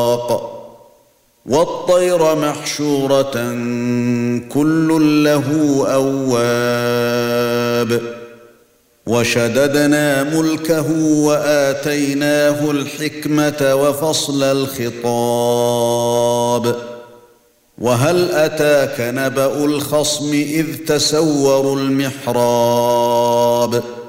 وَالطَّيْرَ مَحْشُورَةً كُلٌّ لَّهُ أَوَّابٌ وَشَدَدْنَا مُلْكَهُ وَآتَيْنَاهُ الْحِكْمَةَ وَفَصْلَ الْخِطَابِ وَهَلْ أَتَاكَ نَبَأُ الْخَصْمِ إِذْ تَسَوَّرُوا الْمِحْرَابَ